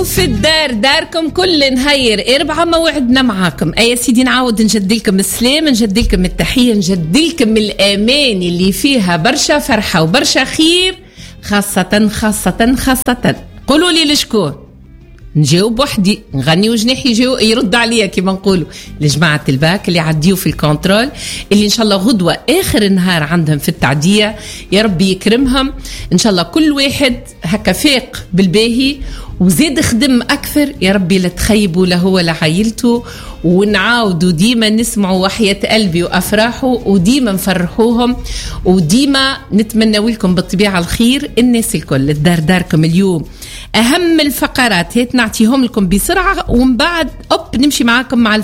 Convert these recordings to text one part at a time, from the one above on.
ضيوف الدار داركم كل نهير 4 موعدنا معاكم. يا سيدي نعاود نجدلكم السلام، نجدلكم التحية، نجدلكم الأمان اللي فيها برشا فرحة وبرشا خير، خاصة خاصة خاصة. قولوا لي لشكون نجاوب وحدي، نغني وجناح يرد عليا كما نقولوا لجماعة الباك اللي عديوا في الكنترول، اللي إن شاء الله غدوة آخر النهار عندهم في التعدية، يا ربي يكرمهم إن شاء الله. كل واحد هكا فاق بالباهي وزيد خدم أكثر، يا ربي لا تخيبوا له ولا عائلته، ونعاودوا ديما نسمعوا وحياة قلبي وأفراحه، وديما نفرحوهم، وديما نتمنى لكم بالطبيعة الخير. الناس الكل الدار داركم اليوم أهم الفقرات هيت نعطيهم لكم بسرعة، ومن بعد نمشي معاكم مع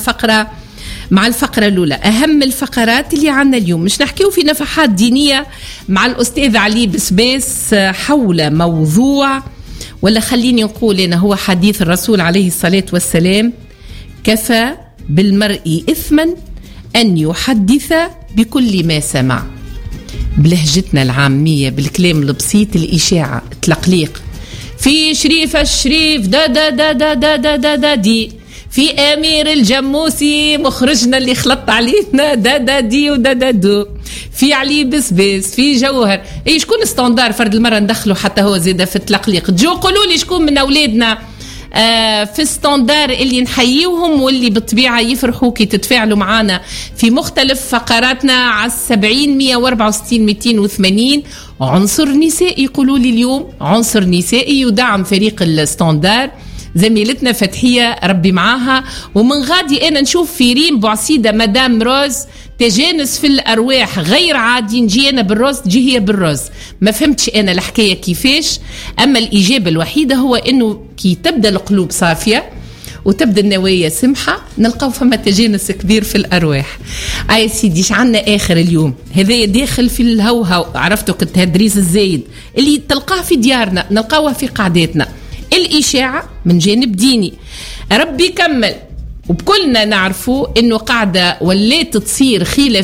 الفقرة الأولى. أهم الفقرات اللي عنا اليوم مش نحكيو في نفحات دينية مع الأستاذ علي بسباس حول موضوع، ولا خليني نقول أنا هو حديث الرسول عليه الصلاة والسلام: كفى بالمرء إثما أن يحدث بكل ما سمع. بلهجتنا العامية بالكلام البسيط، الإشاعة، التلقليق في شريف الشريف دا دا دا دا دا دا دا, دا دي، في أمير الجموسي مخرجنا اللي خلط علينا دا دا دي ودا دا دو، في علي بسباس، في جوهر. اي شكون ستاندار فرد المرة ندخله حتى هو زيادة في التلقليق؟ جو قولوا لي شكون من أولادنا في ستاندار اللي نحييوهم واللي بالطبيعة يفرحوا كي تتفاعلوا معنا في مختلف فقراتنا على 70 164 280. عنصر نسائي، يقولوا لي اليوم عنصر نسائي يدعم فريق الستاندار. زميلتنا فتحية ربي معاها، ومن غادي أنا نشوف في ريم بوعسيدة مدام روز تجانس في الأرواح غير عادي. نجي أنا بالروز تجي هي بالروز، ما فهمتش أنا الحكاية كيفاش. أما الإجابة الوحيدة هو أنه كي تبدأ القلوب صافية وتبدأ النوايا سمحة نلقاو فما تجانس كبير في الأرواح. أي سيدي شعنا آخر اليوم هذا داخل في الهوهو، عرفتوا التدريس الزايد اللي تلقاه في ديارنا نلقاوه في قعداتنا. الإشاعة من جانب ديني ربي يكمل، وبكلنا نعرفوا انه قاعدة ولات تصير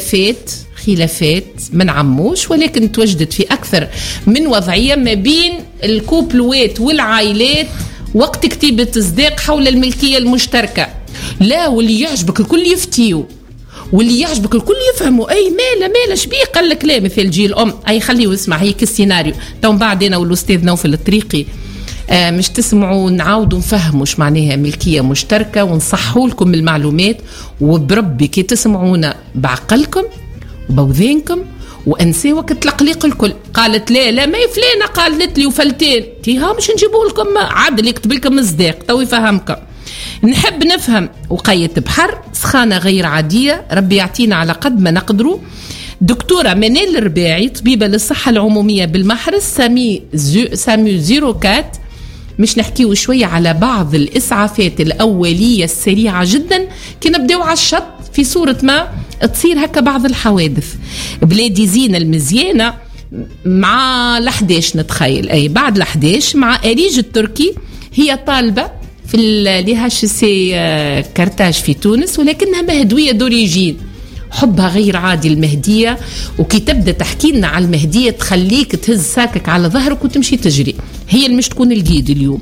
خلافات من عموش، ولكن توجدت في اكثر من وضعية ما بين الكوبلوات والعائلات وقت كتيبة تصديق حول الملكية المشتركة. لا، واللي يعجبك الكل يفتيو، واللي يعجبك الكل يفهموا. اي مالا شبيه قال لك لا، مثل جيل الام اي خليه يسمع هيك السيناريو. تو بعد انا والاستاذ نوفل الطريقي مش تسمعوا نعاودوا نفهموا ايش معناها ملكية مشتركة، ونصحوا لكم المعلومات. وبربي كي تسمعونا بعقلكم وبوذينكم وانسي وقت تلقليق الكل. قالت لا ما يفلينا، قالت لي وفلتين تيها مش نجيبوا لكم عدل يكتب لكم مصداق تو يفهمكم. نحب نفهم وقيت بحر سخانة غير عادية، ربي يعطينا على قد ما نقدروا. دكتورة منال الرباعي طبيبة للصحة العمومية بالمحرس سامي 04. مش نحكيو شوية على بعض الإسعافات الأولية السريعة جدا كي نبدأوا على الشط في صورة ما تصير هكا بعض الحوادث. بلادي زينة المزيانة مع ال11 نتخيل، أي بعد ال11 مع أريج التركي، هي طالبة في LHC كرتاج في تونس، ولكنها مهدوية دوريجين، حبها غير عادي المهدية. وكي تبدأ تحكي لنا على المهدية تخليك تهز ساكك على ظهرك وتمشي تجري. هي اللي مش تكون الجيد اليوم.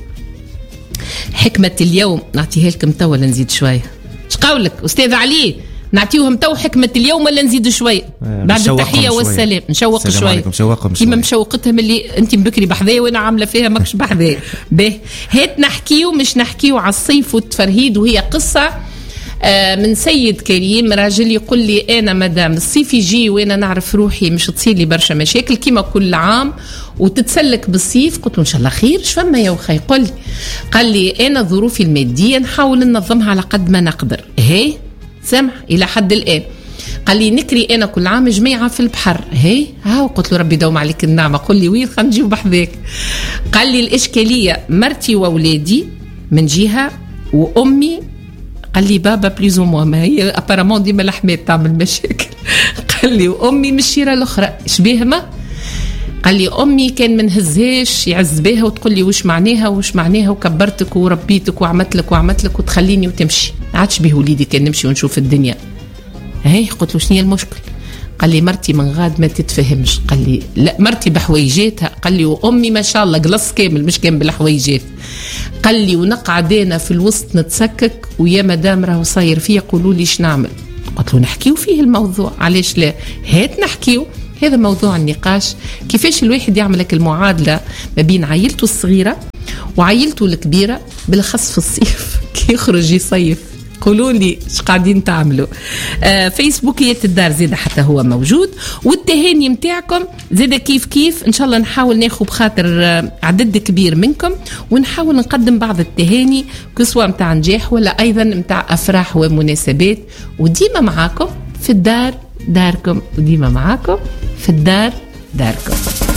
حكمة اليوم نعطيها لكم تو ولا نزيد شوية؟ ايش قولك أستاذ علي؟ نعطيهم تو حكمة اليوم ولا نزيد شوية؟ بعد التحية والسلام نشوق شوية كيما مشوقتهم اللي انت بكري بحذايا وانا عاملة فيها ماكش بحذايا. به هيت نحكيو مش نحكيو على الصيف والتفرهيد. وهي قصة من سيد كريم، راجل يقول لي أنا مدام الصيف يجي وأنا نعرف روحي مش تصير لي برشا مشاكل كيما كل عام وتتسلك بالصيف. قلت له إن شاء الله خير، شفما يا وخي؟ قال لي أنا ظروفي المادية نحاول ننظمها على قد ما نقدر. هي سمح إلى حد الآن. قال لي نكري أنا كل عام جميعة في البحر. هي قلت له ربي دوم عليك النعمة. قل لي وين خلينا نجيب بحذاك. قال لي الإشكالية مرتي وولادي من جهة، وأمي قال لي بابا بليزو موا، ما هي ابارامون ديما الحمات تعمل مشاكل. قال لي وامي من الشيره الاخرى شبيه ما. قال لي امي كان من هزهاش يعز بها وتقول لي وش معناها وكبرتك وربيتك وعملت لك وتخليني وتمشي. عادش به وليدي كان نمشي ونشوف الدنيا. هي قلت له شنو هي المشكل؟ قال لي مرتي من غاد ما تتفهمش. قال لي لا مرتي بحويجاتها. قال لي وامي ما شاء الله قلص كامل مش كان بالحويجات. قال لي ونقعد انا في الوسط نتسكك ويا مدام راهو صاير فيه يقولوا لي شنعمل. قلت له نحكيو فيه الموضوع، علاش لا، هات نحكيو. هذا موضوع النقاش، كيفاش الواحد يعمل لك المعادلة ما بين عائلته الصغيرة وعائلته الكبيرة، بالأخص في الصيف كي يخرج يصيف. قولوا لي ايش قاعدين تعملوا. فيسبوكية الدار زيادة حتى هو موجود، والتهاني متاعكم زيادة كيف كيف. ان شاء الله نحاول ناخذ بخاطر عدد كبير منكم، ونحاول نقدم بعض التهاني كسوا متاع نجاح ولا ايضا متاع افراح ومناسبات. وديما معاكم في الدار داركم، وديما معاكم في الدار داركم.